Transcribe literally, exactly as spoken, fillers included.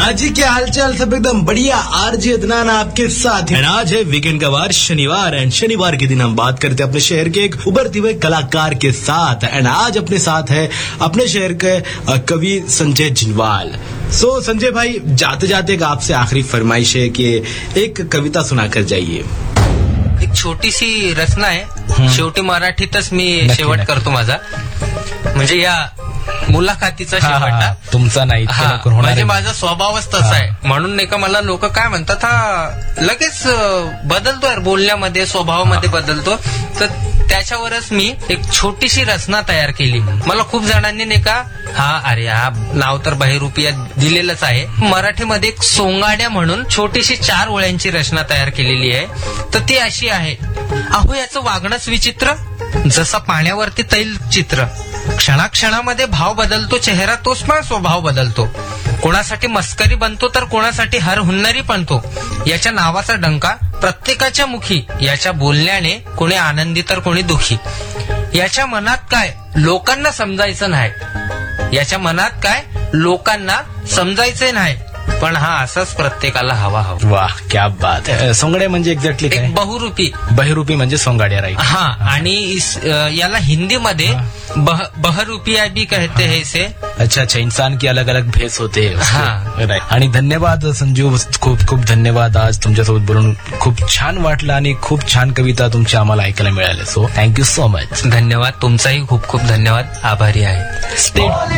हाँ जी, क्या हालचाल, सब एकदम बढ़िया। आरजे अदनान आपके साथ है। आज है वीकेंड का वार, शनिवार, एंड शनिवार के दिन हम बात करते हैं अपने शहर के एक उभरते हुए कलाकार के साथ। एंड आज अपने साथ है अपने शहर के कवि संजय जिनवाल। सो so, संजय भाई, जाते जाते एक आपसे आखिरी फरमाइश है कि एक कविता सुनाकर जाइए। एक छोटीशी रचना आहे, शेवटी मराठीतच मी शेवट करतो माझा, म्हणजे या मुलाखतीचा शेवट तुमचा नाही, म्हणजे माझा स्वभावच तसा आहे. म्हणून नाही का मला लोक काय म्हणतात, हा लगेच बदलतो यार, बोलण्यामध्ये स्वभावामध्ये बदलतो. तर त्याच्यावरच मी एक छोटीशी रचना तयार केली. मला खूप जणांनी नाही का, हा अरे हा नाव तर बहिरुपिया दिलेलंच आहे. मराठीमध्ये एक सोंगाड्या म्हणून छोटीशी चार ओळ्यांची रचना तयार केलेली आहे. तर ती अशी आहे. अहो याचं वागणंच विचित्र, जसा पाण्यावरती तैल चित्र, क्षणाक्षणामध्ये भाव बदलतो चेहरा, तोच पण स्वभाव बदलतो. कोणासाठी मस्करी बनतो तर कोणासाठी हर हुन्नरी बनतो. याच्या नावाचा डंका प्रत्येकाच्या मुखी, याच्या बोलण्याने कोणी आनंदी तर कोणी दुखी. याच्या मनात काय लोकांना समजायचं नाही, याच्या मनात काय लोकांना समजायचे नाही, पण हा असाच प्रत्येकाला हवा हवा. वाह, क्या बात है. सोंगाड्या म्हणजे एक्झॅक्टली काय? बहुरूपी. बहिरूपी म्हणजे सोंगाड्या, राईट. हा, आणि इस, याला हिंदीमध्ये बह, बहरूपिया भी कहते हैं इसे. अच्छा अच्छा, इंसान की अलग अलग भेस होते. हा, राईट. आणि धन्यवाद संजू, खूप खूप धन्यवाद. आज तुमच्यासोबत बोलून खूप छान वाटलं आणि खूप छान कविता तुमच्या आम्हाला ऐकायला मिळाल्या. So thank you so much. धन्यवाद. तुमचाही खूप खूप धन्यवाद. आभारी आहे. स्टे